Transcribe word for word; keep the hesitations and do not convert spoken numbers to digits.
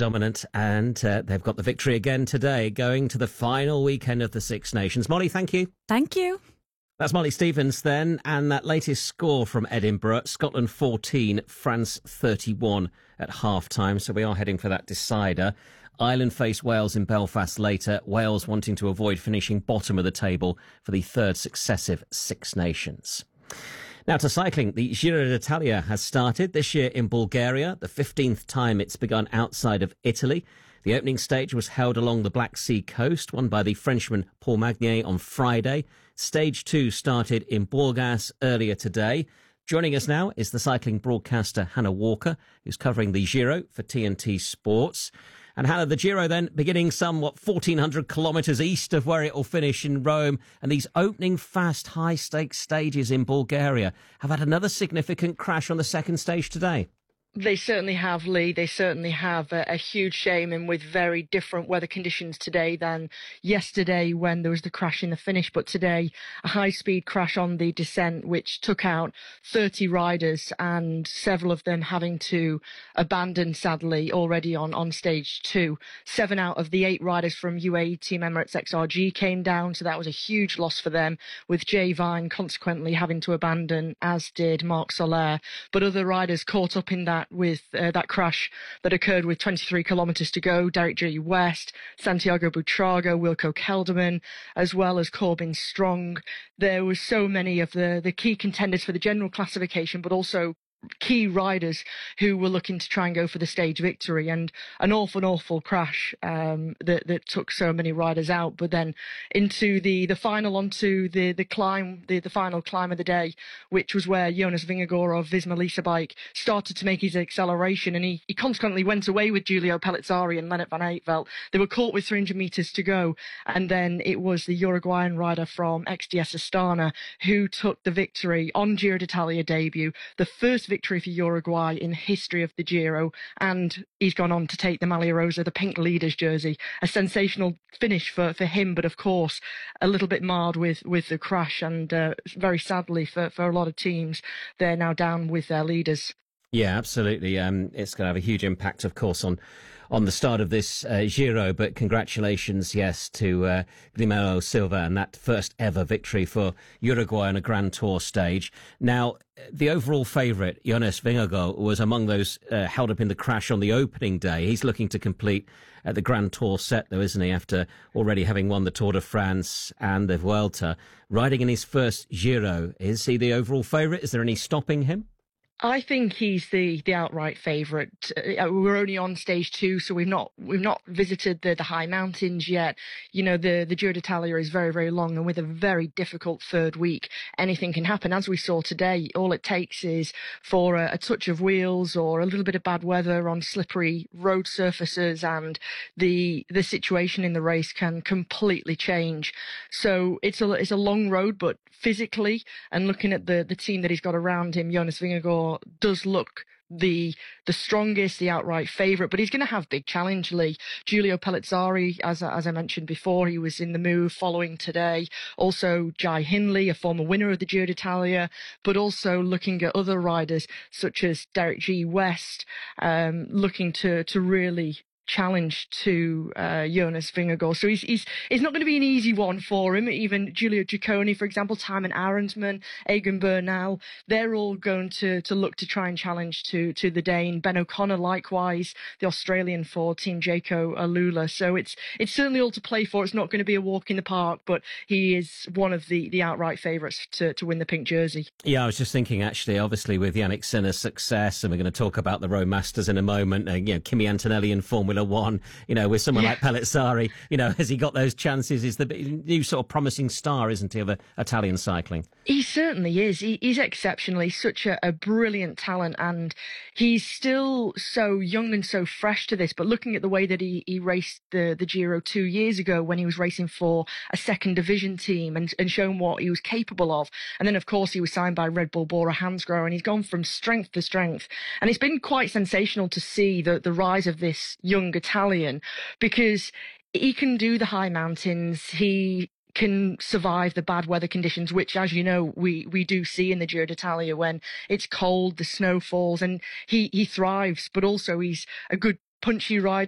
dominant, and uh, they've got the victory again today, going to the final weekend of the Six Nations. Molly, thank you. Thank you. That's Molly Stevens then, and that latest score from Edinburgh, Scotland fourteen, France thirty-one at half-time, so we are heading for that decider. Ireland face Wales in Belfast later, Wales wanting to avoid finishing bottom of the table for the third successive Six Nations. Now to cycling, the Giro d'Italia has started this year in Bulgaria, the fifteenth time it's begun outside of Italy. The opening stage was held along the Black Sea coast, won by the Frenchman Paul Magnier on Friday. Stage two started in Burgas earlier today. Joining us now is the cycling broadcaster Hannah Walker, who's covering the Giro for T N T Sports. And Hannah, the Giro then beginning some, what, fourteen hundred kilometres east of where it will finish in Rome. And these opening fast, high-stakes stages in Bulgaria have had another significant crash on the second stage today. They certainly have, Lee. They certainly have. A, a huge shame, and with very different weather conditions today than yesterday when there was the crash in the finish. But today, a high-speed crash on the descent, which took out thirty riders, and several of them having to abandon, sadly, already on, on stage two. Seven out of the eight riders from U A E Team Emirates X R G came down, so that was a huge loss for them, with Jay Vine consequently having to abandon, as did Marc Soler. But other riders caught up in that with uh, that crash that occurred with twenty-three kilometres to go. Derek J. West, Santiago Buitrago, Wilco Kelderman, as well as Corbin Strong. There were so many of the, the key contenders for the general classification, but also key riders who were looking to try and go for the stage victory, and an awful, awful crash um, that, that took so many riders out. But then into the, the final, onto the, the climb, the, the final climb of the day, which was where Jonas Vingegaard of Visma Lease Bike started to make his acceleration, and he, he consequently went away with Giulio Pellizzari and Lennart van Eytvelt. They were caught with three hundred metres to go, and then it was the Uruguayan rider from X D S Astana who took the victory on Giro d'Italia debut, the first victory for Uruguay in the history of the Giro, and he's gone on to take the Maglia Rosa, the pink leaders jersey. A sensational finish for, for him, but of course a little bit marred with, with the crash, and uh, very sadly for, for a lot of teams, they're now down with their leaders. Yeah, absolutely. Um, it's going to have a huge impact, of course, on on the start of this uh, Giro. But congratulations, yes, to uh, Guilherme Silva and that first ever victory for Uruguay on a Grand Tour stage. Now, the overall favourite, Jonas Vingegaard, was among those uh, held up in the crash on the opening day. He's looking to complete uh, the Grand Tour set, though, isn't he, after already having won the Tour de France and the Vuelta. Riding in his first Giro, is he the overall favourite? Is there any stopping him? I think he's the, the outright favourite. Uh, we're only on stage two, so we've not we've not visited the, the high mountains yet. You know, the, the Giro d'Italia is very, very long, and with a very difficult third week, anything can happen. As we saw today, all it takes is for a, a touch of wheels or a little bit of bad weather on slippery road surfaces, and the the situation in the race can completely change. So it's a it's a long road, but physically, and looking at the, the team that he's got around him, Jonas Vingegaard does look the the strongest, the outright favourite, but he's going to have big challenge, Lee. Giulio Pellizzari, as, as I mentioned before, he was in the move following today. Also, Jai Hindley, a former winner of the Giro d'Italia, but also looking at other riders such as Derek G. West, um, looking to, to really challenge to uh, Jonas Vingegaard. So he's, he's, it's not going to be an easy one for him. Even Giulio Ciccone, for example, Timon Arensman, Egan Bernal, they're all going to, to look to try and challenge to, to the Dane. Ben O'Connor, likewise, the Australian for Team Jayco Alula. So it's, it's certainly all to play for. It's not going to be a walk in the park, but he is one of the, the outright favourites to, to win the pink jersey. Yeah, I was just thinking, actually, obviously, with Yannick Sinner's success, and we're going to talk about the Rome Masters in a moment, uh, you know, Kimi Antonelli in Formula One, you know, with someone yeah. like Pellizzari, you know, has he got those chances? Is the new sort of promising star, isn't he, of uh, Italian cycling? He certainly is. He, he's exceptionally such a, a brilliant talent, and he's still so young and so fresh to this. But looking at the way that he, he raced the, the Giro two years ago when he was racing for a second division team and, and showing what he was capable of. And then, of course, he was signed by Red Bull Bora Hansgrohe, and he's gone from strength to strength. And it's been quite sensational to see the, the rise of this young Italian, because he can do the high mountains. He can survive the bad weather conditions, which, as you know, we, we do see in the Giro d'Italia when it's cold, the snow falls, and he, he thrives, but also he's a good punchy rider.